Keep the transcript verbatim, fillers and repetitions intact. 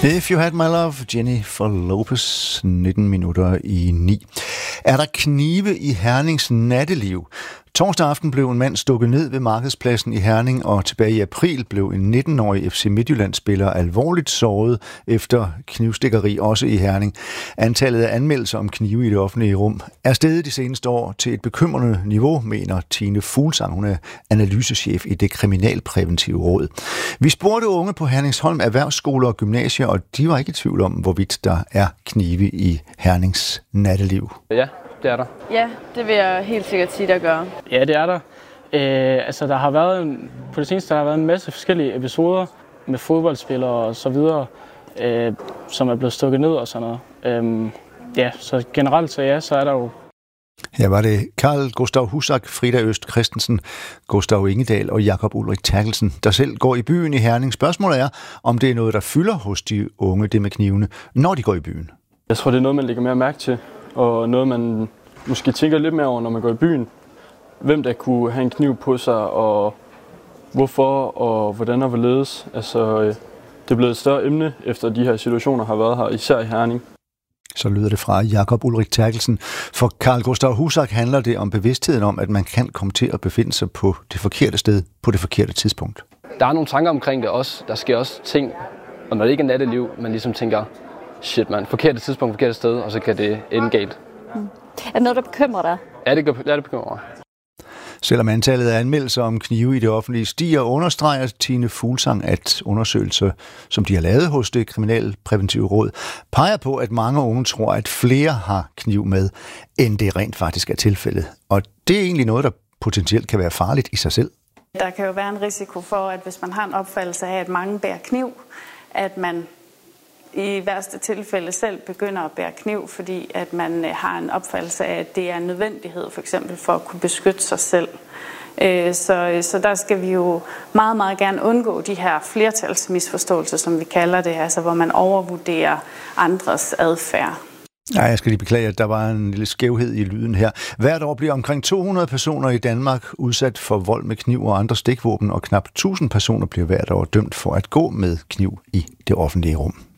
If You Had My Love, Jennifer Lopez, nitten minutter i ni. Er der knive i Hernings natteliv? Torsdag aften blev en mand stukket ned ved Markedspladsen i Herning, og tilbage i april blev en nitten-årig F C Midtjylland-spiller alvorligt såret efter knivstikkeri også i Herning. Antallet af anmeldelser om knive i det offentlige rum er steget de seneste år til et bekymrende niveau, mener Tine Fuglsang. Hun er analysechef i det kriminalpræventive råd. Vi spurgte unge på Herningsholm Erhvervsskoler og gymnasier, og de var ikke i tvivl om, hvorvidt der er knive i Hernings natteliv. Ja, det er der. Ja, det vil jeg helt sikkert sige, der gør. Ja, det er der. Øh, altså, der har været en, på det seneste der har været en masse forskellige episoder med fodboldspillere og så videre, øh, som er blevet stukket ned og sådan noget. Øh, ja, så generelt så ja, så er der jo. Her var det Carl Gustav Husak, Frida Øst Christensen, Gustav Ingedal og Jakob Ulrik Terkelsen, der selv går i byen i Herning. Spørgsmålet er, om det er noget, der fylder hos de unge, det med knivene, når de går i byen. Jeg tror, det er noget, man lægger mere mærke til, og noget, man måske tænker lidt mere over, når man går i byen. Hvem der kunne have en kniv på sig, og hvorfor, og hvordan og hvorledes. Altså, det er blevet et større emne, efter de her situationer har været her, især i Herning. Så lyder det fra Jakob Ulrik Terkelsen. For Carl Gustav Husak handler det om bevidstheden om, at man kan komme til at befinde sig på det forkerte sted, på det forkerte tidspunkt. Der er nogle tanker omkring det også. Der sker også ting, og når det ikke er natteliv, man ligesom tænker, shit man, forkerte tidspunkt, forkerte sted, og så kan det ende galt. Mm. Er det noget, der bekymrer dig? Ja, det, gør, ja, det bekymrer mig. Selvom antallet af anmeldelser om knive i det offentlige stiger, understreger Tine Fuglsang, at undersøgelser, som de har lavet hos det kriminalpræventive råd, peger på, at mange unge tror, at flere har kniv med, end det rent faktisk er tilfældet. Og det er egentlig noget, der potentielt kan være farligt i sig selv. Der kan jo være en risiko for, at hvis man har en opfattelse af, at mange bærer kniv, at man i værste tilfælde selv begynder at bære kniv, fordi at man har en opfattelse af, at det er en nødvendighed, for eksempel for at kunne beskytte sig selv. Så, så der skal vi jo meget, meget gerne undgå de her flertalsmisforståelser, som vi kalder det, altså hvor man overvurderer andres adfærd. Ja, jeg skal lige beklage, at der var en lille skævhed i lyden her. Hvert år bliver omkring to hundrede personer i Danmark udsat for vold med kniv og andre stikvåben, og knap tusind personer bliver hvert år dømt for at gå med kniv i det offentlige rum.